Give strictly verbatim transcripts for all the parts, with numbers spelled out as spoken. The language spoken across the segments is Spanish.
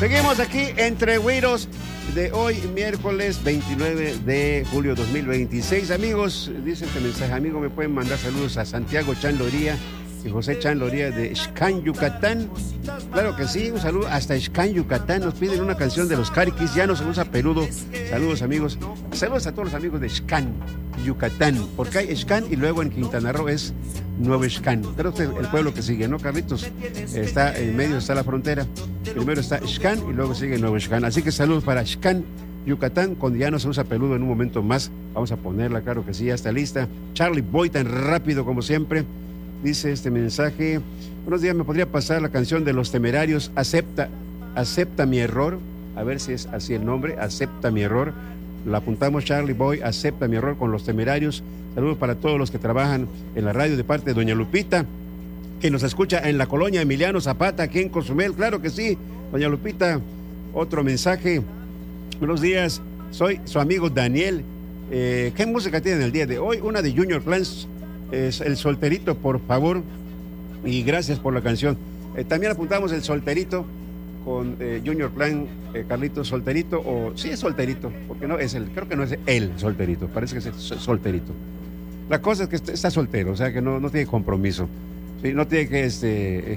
Seguimos aquí entre güiros de hoy, miércoles veintinueve de julio dos mil veintiséis. Amigos, dice este mensaje, amigo, me pueden mandar saludos a Santiago Chan Loría y José Chan Loría de Xcán, Yucatán. Claro que sí, un saludo hasta Xcán, Yucatán. Nos piden una canción de los Cariquis, ya no se usa peludo. Saludos, amigos. Saludos a todos los amigos de Xcán, Yucatán, porque hay Xcán y luego en Quintana Roo es Nuevo Xcán. Pero este es el pueblo que sigue, ¿no, Carlitos? Está en medio, está la frontera. Primero está Xcán y luego sigue Nuevo Xcán. Así que saludos para Xcán, Yucatán, cuando ya no se usa peludo en un momento más. Vamos a ponerla, claro que sí, ya está lista. Charlie Boy, tan rápido como siempre. Dice este mensaje, buenos días, ¿me podría pasar la canción de Los Temerarios, Acepta, acepta mi error? A ver si es así el nombre, Acepta mi error. La apuntamos, Charlie Boy, Acepta mi error con Los Temerarios. Saludos para todos los que trabajan en la radio de parte de doña Lupita, que nos escucha en la colonia Emiliano Zapata, aquí en Cozumel. Claro que sí, doña Lupita. Otro mensaje, buenos días, soy su amigo Daniel. Eh, ¿Qué música tienen el día de hoy? Una de Junior Plans. Es El Solterito, por favor, y gracias por la canción. Eh, también apuntamos El Solterito con eh, Junior Plan, eh, Carlitos, Solterito, o sí es Solterito, porque no es el, creo que no es el Solterito, parece que es el Solterito. La cosa es que está soltero, o sea que no, no tiene compromiso, sí, no tiene que este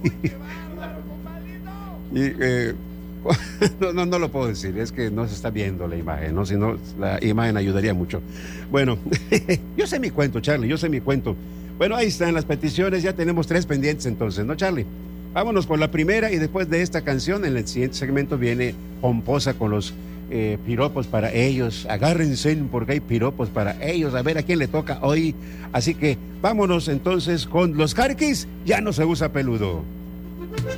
y, eh, no, no, no lo puedo decir, es que no se está viendo la imagen, ¿no? Si no, la imagen ayudaría mucho. Bueno, yo sé mi cuento, Charlie, yo sé mi cuento. Bueno, ahí están las peticiones, ya tenemos tres pendientes entonces, ¿no, Charlie? Vámonos con la primera y después de esta canción, en el siguiente segmento viene Pomposa con los eh, piropos para ellos. Agárrense porque hay piropos para ellos, a ver a quién le toca hoy. Así que vámonos entonces con los Cariquis, ya no se usa peludo.